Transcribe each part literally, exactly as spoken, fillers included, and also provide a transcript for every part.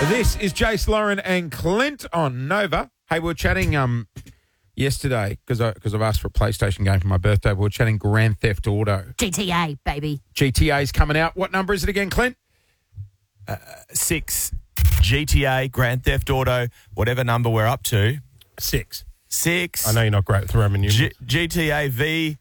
This is Jace, Lauren and Clint on Nova. Hey, we were chatting um yesterday because I, because I've asked for a PlayStation game for my birthday. We were chatting Grand Theft Auto. G T A, baby. G T A's coming out. What number is it again, Clint? Uh, six. G T A, Grand Theft Auto, whatever number we're up to. Six. Six. I know you're not great with Roman numerals. G- GTA V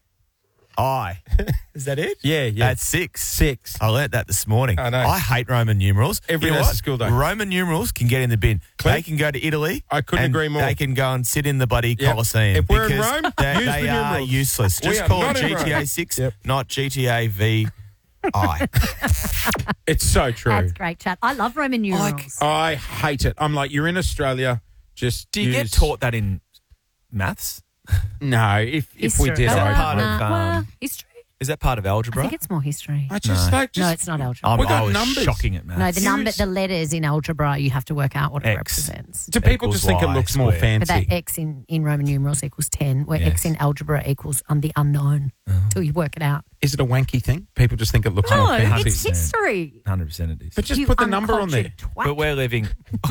I. Is that it? Yeah, yeah. That's six. Six. I learnt that this morning. I know. I hate Roman numerals. Every you know day's what? a school day. Roman numerals can get in the bin. Clint? They can go to Italy. I couldn't and agree more. They can go and sit in the bloody Yep. Colosseum. If we're in because Rome, they, use they the are numerals. useless. We Just are call not it in G T A Rome. six, Yep. not G T A V I. It's so true. That's great chat. I love Roman numerals. I hate it. I'm like, you're in Australia. Just Do you use... get taught that in maths? No, if if we History. did, Is that I part would. of, um, well, history. Is that part of I algebra? think it's more history. I just No. like just No, it's not algebra. I'm, We got I was numbers. shocking at maths. No, the number, Use- the letters in algebra, you have to work out what it X. represents. Do people equals just think it Y looks more squared. But fancy? that X in, in Roman numerals equals ten, where Yes. X in algebra equals um, the unknown until you work it out. Is it a wanky thing? People just think it looks No, more fancy. it's history. one hundred percent it is. But just You put the number on there. uncultured twat. But we're living...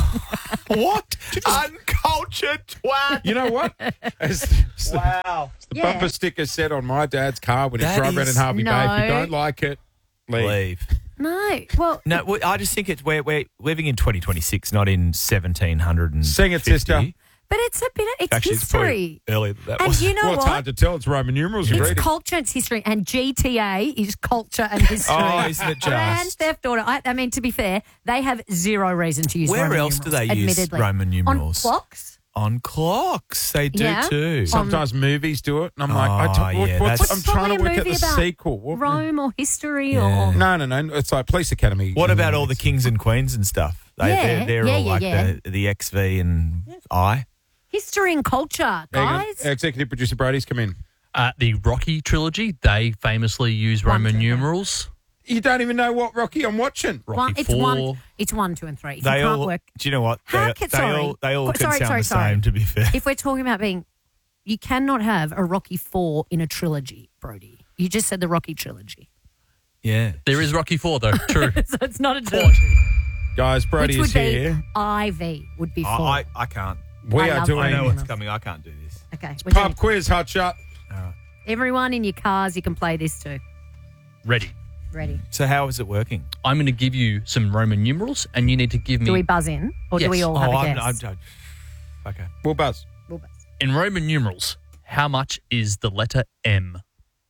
what? Uncultured twat. You know what? As, as the, Wow. the Yeah. bumper sticker said on my dad's car when he That drove around in is- Harvey Bay, if you No. don't like it, leave. Leave. No, well, No, well, I just think it's we're, we're living in twenty twenty-six, not in seventeen hundred. Sing it, sister. but it's a bit. Of, it's Actually, it's probably history, earlier than that. and was. you know Well, it's what? hard to tell. It's Roman numerals you're It's reading. culture, it's history, and G T A is culture and history. Oh, isn't it Grand just? Theft Auto. I, I mean, to be fair, they have zero reason to use. Where Roman else do numerals, they use admittedly. Roman numerals? On clocks. On clocks, they do Yeah. too. Sometimes movies do it, and I'm like, I Oh, don't- what- yeah, what's, that's- I'm It's trying to probably a work out the movie about sequel. What- Rome or history Yeah. or No, no, no. It's like Police Academy. What about all the kings and queens and stuff? They, Yeah, they're they're yeah, all yeah, like yeah. the the X V and I. history and culture, There you go. guys. Executive producer Brady's come in. Uh, the Rocky trilogy, they famously use One, Roman two, three. numerals. You don't even know what Rocky I'm watching. Rocky One, it's four. one. It's one, two, and three. If They you can't all. work. Do you know what? They, How can- they sorry. all they all Oh, can sorry, sound sorry, the sorry. same. To be fair, If we're talking about being, you cannot have a Rocky four in a trilogy, Brody. You just said the Rocky trilogy, yeah. There is Rocky four, though. True. so it's not a trilogy. Guys, Brody Which is would here. be I V would be four. I, I I can't. We I are love doing I know Roman what's coming. I can't do this. okay. we're pub doing- quiz, hot shot. Everyone in your cars, you can play this too. Ready. Ready? So how is it working? I'm going to give you some Roman numerals, and you need to give me. Do we buzz in, or do Yes. we all have oh, a I'm, guess? I'm, I'm, okay. We'll buzz. We'll buzz. In Roman numerals, how much is the letter M?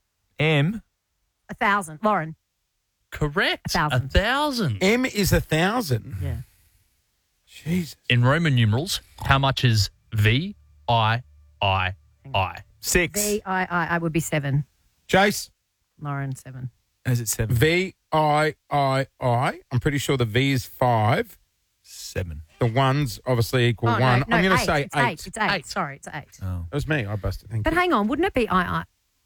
M. A thousand, Lauren. Correct. A thousand. A thousand. M is a thousand. Yeah. Jesus. In Roman numerals, how much is V I I I? Six. V I I I would be seven. Jace, Lauren seven. Is it seven? V I I I. I'm pretty sure the V is five. Seven. The ones obviously equal Oh, one. no, no, I'm going to eight. say it's eight. eight. It's eight. Eight. Sorry, it's eight. Oh. That was me. I busted. Thank But you. hang on, wouldn't it be I I?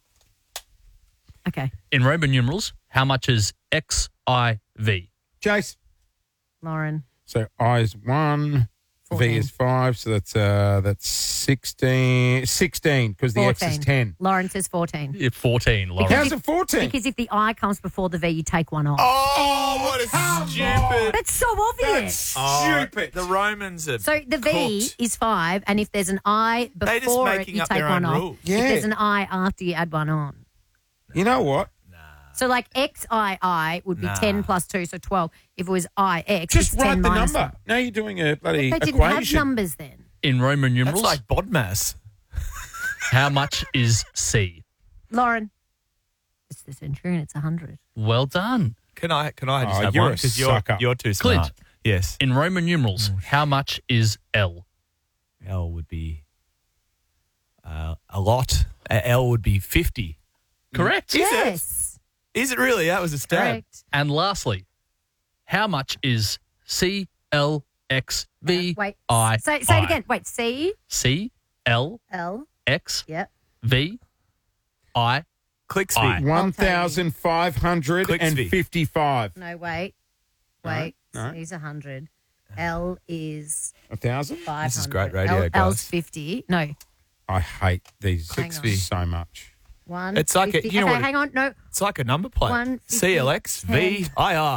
Okay, In Roman numerals, how much is X I V? Jace. Lauren. So I is one. fourteen. V is five. So that's uh that's sixteen. Sixteen because the X is fourteen. ten. Lauren says fourteen. Yeah, fourteen, Lauren. How's it fourteen? Because if the I comes before the V, you take one off. Oh, what a stupid. That's so obvious. That's stupid. The Romans are So the V cooked. is five, and if there's an I They're just before it, making you up take their one own off. rules. Yeah. If there's an I after, you add one on. You know what? So like X I I would be Nah. ten plus two, so twelve. If it was I X, Just it's write ten the minus number. one. Now you're doing a bloody They didn't have equation. numbers then. In Roman That's numerals, like BODMAS. how much is C? Lauren, it's the centurion. It's a hundred. Well done. Can I? Can I just Oh, have you're one? a Because you're sucker. you're too smart. Clint. Yes. In Roman numerals, how much is L? L would be uh, a lot. Uh, L would be fifty. Correct. Is it? yes, Is it really? That was a stab. correct. And lastly, how much is C L X V Wait, I say say it I? again. Wait, C C L L. X Yep. V I. Click Aye. speed. One thousand five hundred and fifty-five. No, wait, No, wait. no. C's a hundred. L is A thousand? five hundred. This is great radio, L, guys. L's fifty. No, I hate these Hang on. so much. one. It's like a- fifty. you know okay, what it- hang on. No, It's like a number plate. One, fifty, C L X V I I.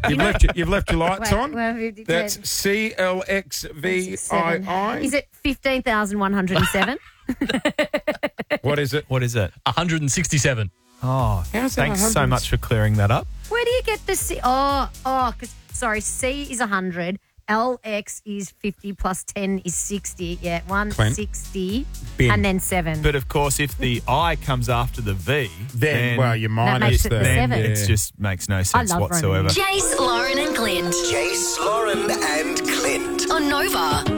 You've left your, you've left your lights Wait, on. well, fifty, That's ten, C L X V I I. Is it fifteen thousand one hundred seven? What is it? What is it? one hundred sixty-seven. Oh, How's that thanks one so hundred? much for clearing that up. Where do you get the C? Oh, oh, because, sorry, C is one hundred. L X is fifty plus ten is sixty. Yeah, one hundred sixty. Bin. And then seven. But of course, if the I comes after the V, Then, well, your minus makes it the the then seven. it just makes no sense love whatsoever. Roman. Jace, Lauren, and Clint Jace, Lauren, and Clint. on Nova.